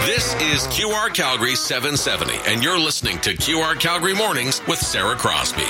This is QR Calgary 770, and you're listening to QR Calgary Mornings with Sarah Crosby.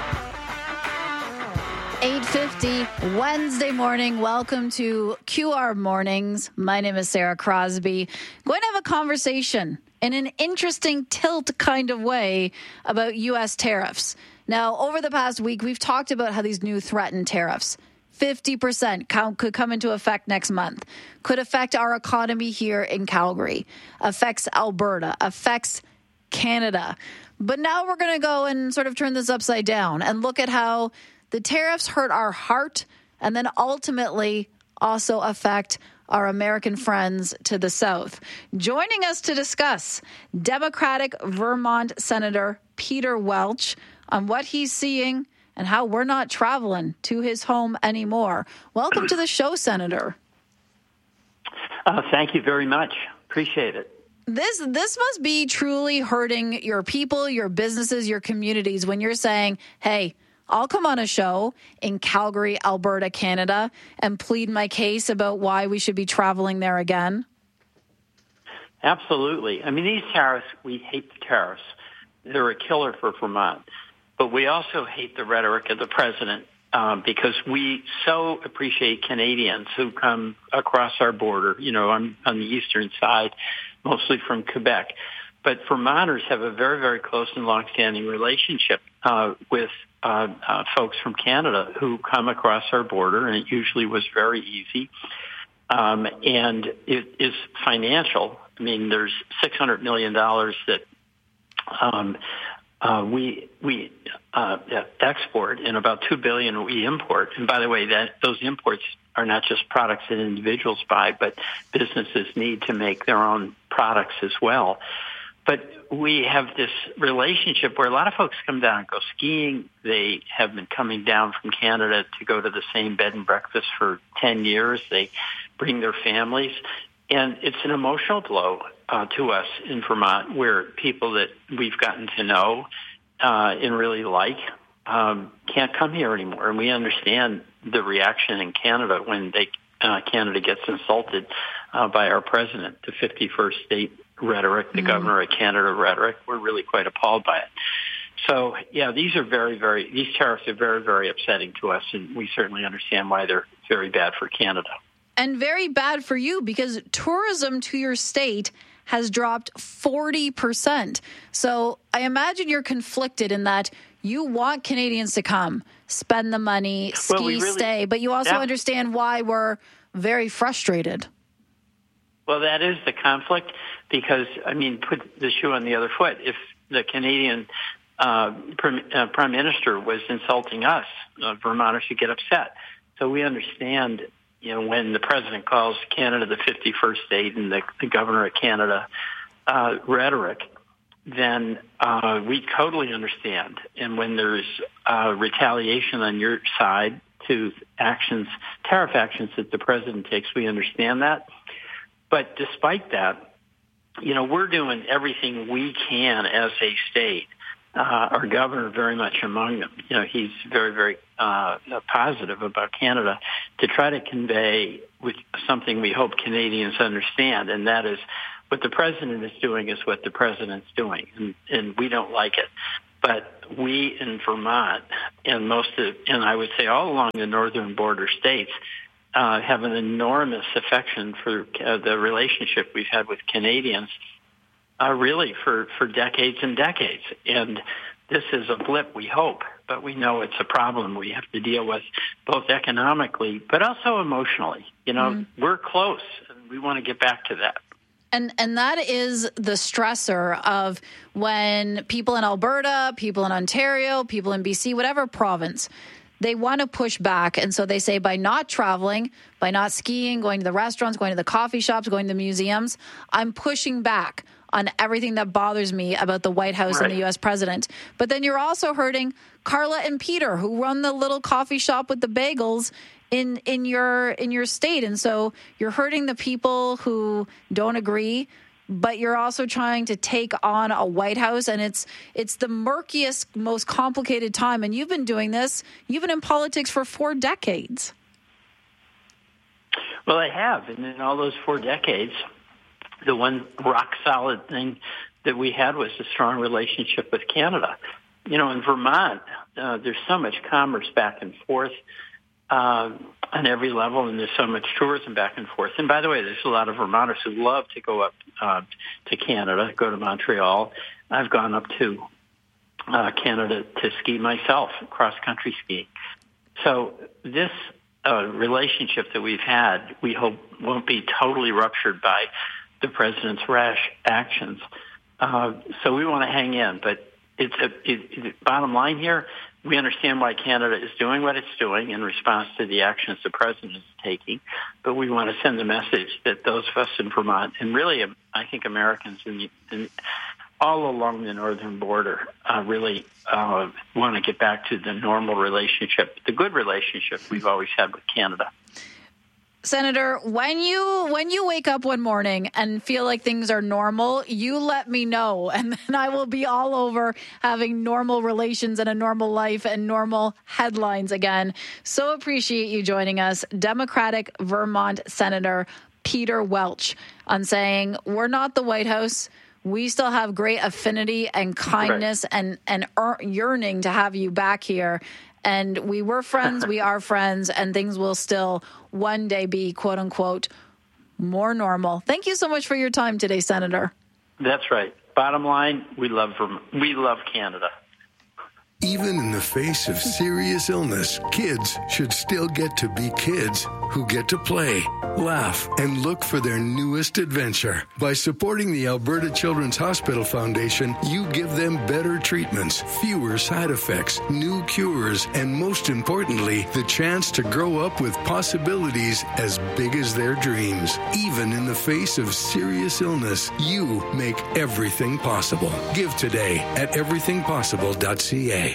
8:50 Wednesday morning. Welcome to QR Mornings. My name is Sarah Crosby. Going to have a conversation in an interesting tilt kind of way about U.S. tariffs. Now, over the past week, we've talked about how these new threatened tariffs, 50% could come into effect next month, could affect our economy here in Calgary, affects Alberta, affects Canada. But now we're going to go and sort of turn this upside down and look at how the tariffs hurt our heart and then ultimately also affect our American friends to the south. Joining us to discuss, Democratic Vermont Senator Peter Welch on what he's seeing and how we're not traveling to his home anymore. Welcome to the show, Senator. Thank you very much. Appreciate it. This must be truly hurting your people, your businesses, your communities when you're saying, hey, I'll come on a show in Calgary, Alberta, Canada, and plead my case about why we should be traveling there again. Absolutely. I mean, these tariffs, we hate the tariffs. They're a killer for Vermont. But we also hate the rhetoric of the president because we so appreciate Canadians who come across our border. You know, I'm on the eastern side, mostly from Quebec. But Vermonters have a very, very close and longstanding relationship with folks from Canada who come across our border, and it usually was very easy. And it is financial. I mean, there's $600 million that we export, and about $2 billion we import. And by the way, those imports are not just products that individuals buy, but businesses need to make their own products as well. But we have this relationship where a lot of folks come down and go skiing. They have been coming down from Canada to go to the same bed and breakfast for 10 years. They bring their families. And it's an emotional blow to us in Vermont, where people that we've gotten to know and really like can't come here anymore. And we understand the reaction in Canada when Canada gets insulted by our president, the 51st state rhetoric, the governor of Canada rhetoric. We're really quite appalled by it. So, yeah, these tariffs are very, very upsetting to us, and we certainly understand why they're very bad for Canada. And very bad for you because tourism to your state has dropped 40%. So I imagine you're conflicted in that you want Canadians to come, spend the money, stay, but you also understand why we're very frustrated. Well, that is the conflict because, I mean, put the shoe on the other foot. If the Canadian Prime Minister was insulting us, Vermonters should get upset. So we understand, you know, when the president calls Canada the 51st state and the governor of Canada rhetoric, then we totally understand. And when there's retaliation on your side to tariff actions that the president takes, we understand that. But despite that, you know, we're doing everything we can as a state. Our governor very much among them. You know, he's very, very positive about Canada to try to convey something we hope Canadians understand, and that is what the president is doing is what the president's doing, and we don't like it. But we in Vermont and I would say all along the northern border states have an enormous affection for the relationship we've had with Canadians. Really for decades and decades. And this is a blip, we hope, but we know it's a problem we have to deal with both economically, but also emotionally. You know, we're close, and we want to get back to that. And that is the stressor of when people in Alberta, people in Ontario, people in BC, whatever province, they want to push back. And so they say by not traveling, by not skiing, going to the restaurants, going to the coffee shops, going to the museums, I'm pushing back on everything that bothers me about the White House and the U.S. president. But then you're also hurting Carla and Peter, who run the little coffee shop with the bagels in your state. And so you're hurting the people who don't agree, but you're also trying to take on a White House, and it's the murkiest, most complicated time. And you've been doing this. You've been in politics for 4 decades. Well, I have. And in all those 4 decades, the one rock solid thing that we had was a strong relationship with Canada. In Vermont, there's so much commerce back and forth on every level, and there's so much tourism back and forth. And by the way, there's a lot of Vermonters who love to go up to Canada, go to Montreal. I've gone up to Canada to ski myself, cross-country skiing. So this relationship that we've had, we hope won't be totally ruptured by the president's rash actions. So we want to hang in. But bottom line here, we understand why Canada is doing what it's doing in response to the actions the president is taking. But we want to send the message that those of us in Vermont, and really, I think Americans in all along the northern border, really want to get back to the normal relationship, the good relationship we've always had with Canada. Senator, when you wake up one morning and feel like things are normal, you let me know, and then I will be all over having normal relations and a normal life and normal headlines again. So appreciate you joining us, Democratic Vermont Senator Peter Welch, on saying we're not the White House. We still have great affinity and kindness and yearning to have you back here. And we were friends, we are friends, and things will still one day be, quote unquote, more normal. Thank you so much for your time today, Senator. That's right. Bottom line, we love Canada. Even in the face of serious illness, kids should still get to be kids who get to play, laugh, and look for their newest adventure. By supporting the Alberta Children's Hospital Foundation, you give them better treatments, fewer side effects, new cures, and most importantly, the chance to grow up with possibilities as big as their dreams. Even in the face of serious illness, you make everything possible. Give today at everythingpossible.ca.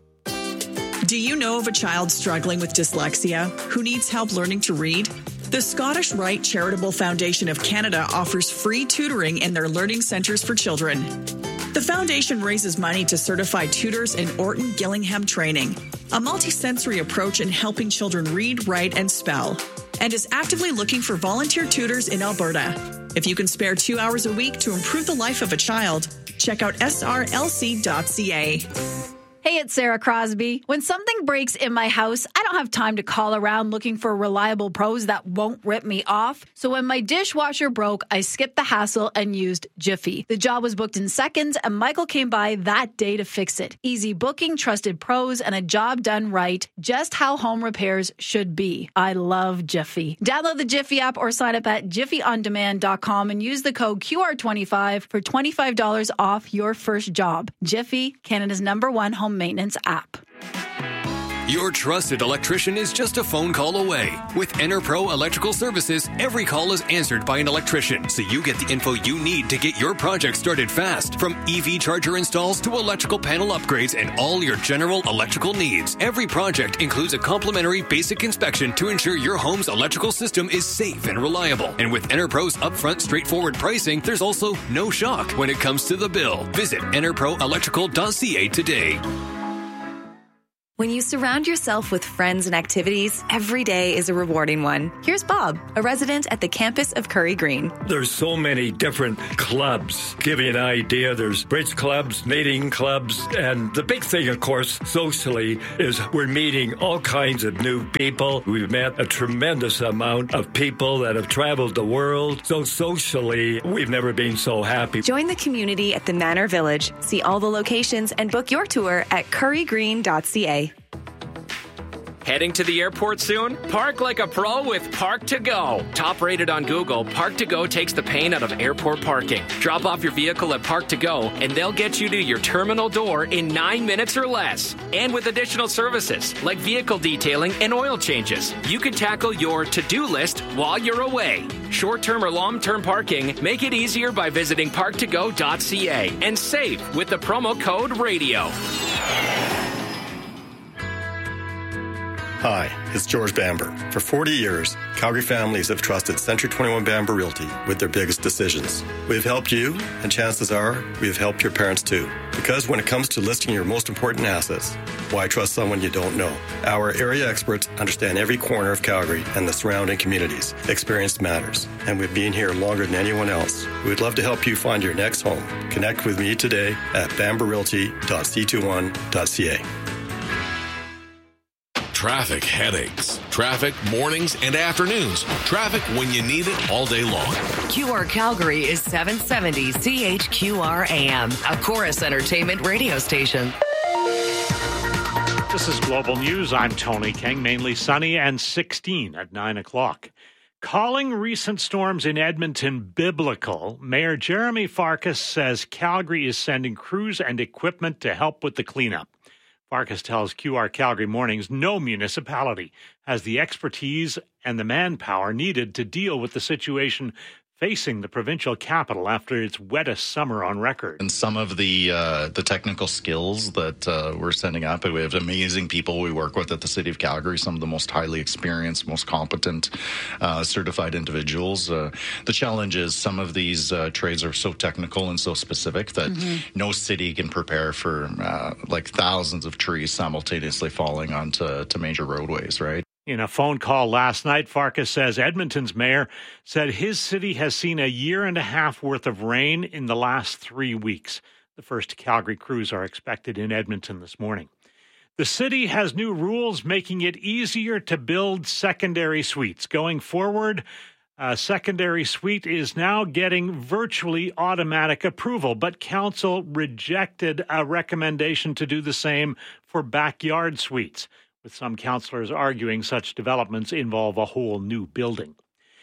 Do you know of a child struggling with dyslexia who needs help learning to read? The Scottish Rite Charitable Foundation of Canada offers free tutoring in their learning centres for children. The foundation raises money to certify tutors in Orton Gillingham training, a multi-sensory approach in helping children read, write, and spell, and is actively looking for volunteer tutors in Alberta. If you can spare 2 hours a week to improve the life of a child, check out srlc.ca. Hey, it's Sarah Crosby. When something breaks in my house, I don't have time to call around looking for reliable pros that won't rip me off. So when my dishwasher broke, I skipped the hassle and used Jiffy. The job was booked in seconds, and Michael came by that day to fix it. Easy booking, trusted pros, and a job done right. Just how home repairs should be. I love Jiffy. Download the Jiffy app or sign up at jiffyondemand.com and use the code QR25 for $25 off your first job. Jiffy, Canada's #1 home maintenance app. Your trusted electrician is just a phone call away. With EnerPro Electrical Services, every call is answered by an electrician, so you get the info you need to get your project started fast. From EV charger installs to electrical panel upgrades and all your general electrical needs. Every project includes a complimentary basic inspection to ensure your home's electrical system is safe and reliable. And with EnerPro's upfront, straightforward pricing, there's also no shock when it comes to the bill. Visit enerproelectrical.ca today. When you surround yourself with friends and activities, every day is a rewarding one. Here's Bob, a resident at the campus of Curry Green. There's so many different clubs. Give you an idea, there's bridge clubs, knitting clubs, and the big thing, of course, socially, is we're meeting all kinds of new people. We've met a tremendous amount of people that have traveled the world. So socially, we've never been so happy. Join the community at the Manor Village. See all the locations and book your tour at currygreen.ca. Heading to the airport soon? Park like a pro with Park to Go. Top rated on Google, Park to Go takes the pain out of airport parking. Drop off your vehicle at Park to Go, and they'll get you to your terminal door in 9 minutes or less. And with additional services like vehicle detailing and oil changes, you can tackle your to-do list while you're away. Short-term or long-term parking, make it easier by visiting parktogo.ca and save with the promo code RADIO. Hi, it's George Bamber. For 40 years, Calgary families have trusted Century 21 Bamber Realty with their biggest decisions. We've helped you, and chances are we have helped your parents too. Because when it comes to listing your most important assets, why trust someone you don't know? Our area experts understand every corner of Calgary and the surrounding communities. Experience matters, and we've been here longer than anyone else. We'd love to help you find your next home. Connect with me today at bamberrealty.c21.ca. Traffic headaches. Traffic mornings and afternoons. Traffic when you need it all day long. QR Calgary is 770 CHQR AM, a Chorus Entertainment radio station. This is Global News. I'm Tony King. Mainly sunny and 16 at 9 o'clock. Calling recent storms in Edmonton biblical, Mayor Jeremy Farkas says Calgary is sending crews and equipment to help with the cleanup. Farkas tells QR Calgary Mornings no municipality has the expertise and the manpower needed to deal with the situation facing the provincial capital after its wettest summer on record. And some of the technical skills that we're sending up, we have amazing people we work with at the City of Calgary, some of the most highly experienced, most competent, certified individuals. The challenge is some of these trades are so technical and so specific that no city can prepare for like thousands of trees simultaneously falling onto major roadways, right? In a phone call last night, Farkas says Edmonton's mayor said his city has seen a year and a half worth of rain in the last 3 weeks. The first Calgary crews are expected in Edmonton this morning. The city has new rules making it easier to build secondary suites. Going forward, a secondary suite is now getting virtually automatic approval, but council rejected a recommendation to do the same for backyard suites, with some councillors arguing such developments involve a whole new building.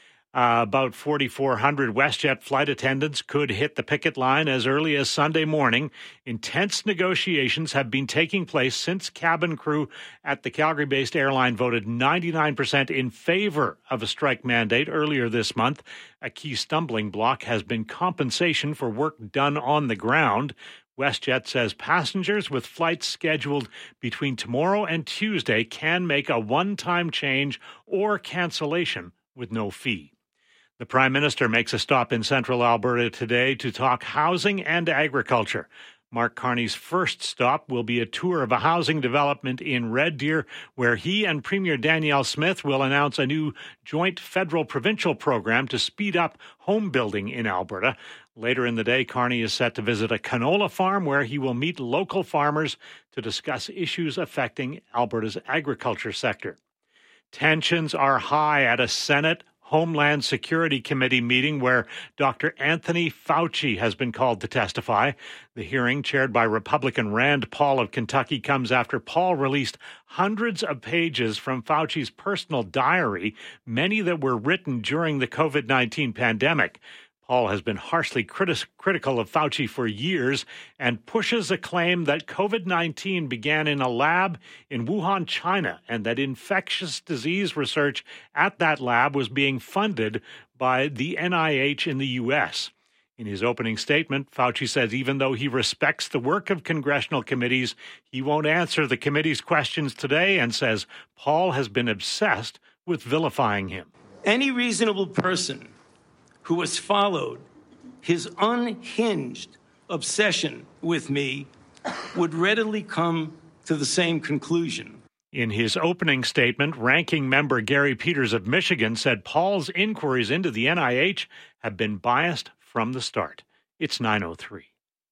About 4,400 WestJet flight attendants could hit the picket line as early as Sunday morning. Intense negotiations have been taking place since cabin crew at the Calgary-based airline voted 99% in favor of a strike mandate earlier this month. A key stumbling block has been compensation for work done on the ground. WestJet says passengers with flights scheduled between tomorrow and Tuesday can make a one-time change or cancellation with no fee. The Prime Minister makes a stop in central Alberta today to talk housing and agriculture. Mark Carney's first stop will be a tour of a housing development in Red Deer, where he and Premier Danielle Smith will announce a new joint federal-provincial program to speed up home building in Alberta. Later in the day, Carney is set to visit a canola farm where he will meet local farmers to discuss issues affecting Alberta's agriculture sector. Tensions are high at a Senate Homeland Security Committee meeting where Dr. Anthony Fauci has been called to testify. The hearing, chaired by Republican Rand Paul of Kentucky, comes after Paul released hundreds of pages from Fauci's personal diary, many that were written during the COVID-19 pandemic. Paul has been harshly critical of Fauci for years and pushes a claim that COVID-19 began in a lab in Wuhan, China, and that infectious disease research at that lab was being funded by the NIH in the U.S. In his opening statement, Fauci says even though he respects the work of congressional committees, he won't answer the committee's questions today and says Paul has been obsessed with vilifying him. Any reasonable person who has followed his unhinged obsession with me would readily come to the same conclusion. In his opening statement, ranking member Gary Peters of Michigan said Paul's inquiries into the NIH have been biased from the start. It's 9:03.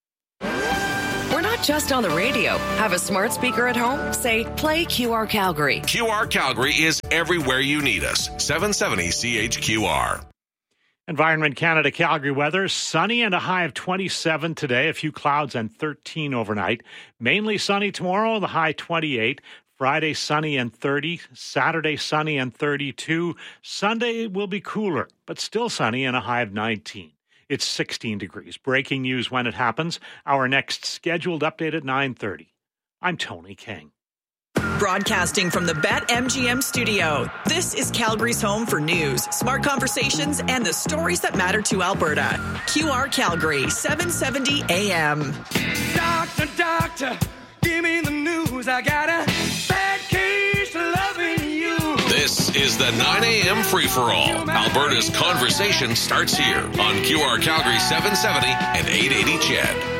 We're not just on the radio. Have a smart speaker at home? Say, play QR Calgary. QR Calgary is everywhere you need us. 770 CHQR. Environment Canada Calgary weather, sunny and a high of 27 today, a few clouds and 13 overnight. Mainly sunny tomorrow, the high 28. Friday, sunny and 30. Saturday, sunny and 32. Sunday will be cooler, but still sunny and a high of 19. It's 16 degrees. Breaking news when it happens. Our next scheduled update at 9:30. I'm Tony King. Broadcasting from the BetMGM studio, this is Calgary's home for news, smart conversations, and the stories that matter to Alberta. QR Calgary, 770 AM. Doctor, give me the news. I got a bad case of loving you. This is the 9 a.m. free-for-all. Alberta's conversation starts here on QR Calgary 770 and 880 CHED.